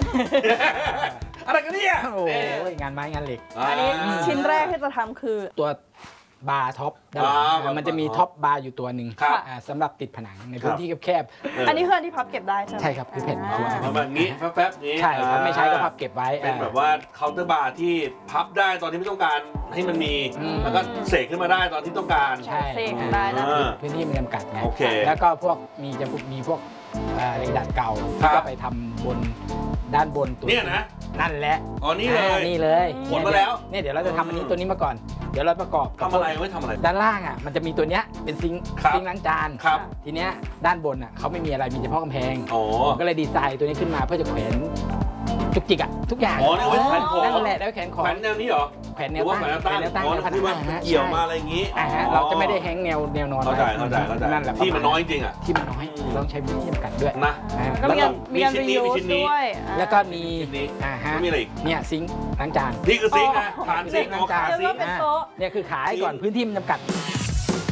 อะไรกันเนี่ยโอ้ยงานไม้งานเหล็กอันนี้ชิ้นแรกที่จะทำคือตัวบาร์ท็อปด้านหลังมันจะมีท็อปบาร์อยู่ตัวหนึ่งสำหรับติดผนังในพื้นที่แคบอันนี้คืออันที่พับเก็บได้ใช่ไหมใช่ครับคือแผ่นแบบนี้แป๊บๆนี้ใช่ครับไม่ใช้ก็พับเก็บไว้เป็นแบบว่าเคาน์เตอร์บาร์ที่พับได้ตอนที่ไม่ต้องการให้มันมีแล้วก็เสกขึ้นมาได้ตอนที่ต้องการใช่เสกได้นะพื้นที่มันจำกัดไงโอเคแล้วก็พวกมีพวกเหล็กดัดเก่าก็ไปทำบนด้านบนตัวเนี่ยนะนั่นแหละอ๋อนี่เลยขนมาแล้วเนี่ยเดี๋ยวเราจะทำอันนี้ตัวนี้มาก่อนเดี๋ยวเราประกอบทำอะไรไว้ทำอะไรด้านล่างอ่ะมันจะมีตัวเนี้ยเป็นซิงค์ล้างจานทีเนี้ยด้านบนอ่ะเขาไม่มีอะไรมีเฉพาะกำแพงก็เลยดีไซน์ตัวนี้ขึ้นมาเพื่อจะแขวนจุกจิกอ่ะทุกอย่างอ๋อเนี่ยไว้แขวนของนั่นแหละแล้วแขวนของแขวนแนวนี้เหรอแขวนแนวตั้งอ๋อที่ว่าเกี่ยวมาอะไรอย่างงี้เราจะไม่ได้แฮงแนวนอนเข้าใจนั่นแหละที่มันน้อยจริงอ่ะที่มันน้อยต้องใช้วิธีจำกัดด้วยนะแล้วก็มีชิ้นนี้ด้วยแล้วก็มีมีอะไรอีกเนี่ยซิงค์ล้างจานนี่คือซิงค์นะฐานซิงค์ล้างจานเนี่ยคือขายก่อนพื้นที่มันจำกัด